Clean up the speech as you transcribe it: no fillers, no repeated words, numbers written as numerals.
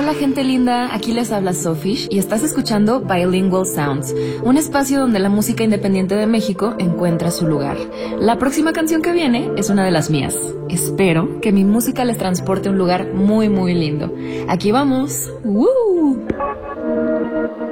Hola gente linda, aquí les habla Sofish y estás escuchando Bilingual Sounds, un espacio donde la música independiente de México encuentra su lugar. La próxima canción que viene es una de las mías. Espero que mi música les transporte a un lugar muy muy lindo. Aquí vamos. ¡Woo!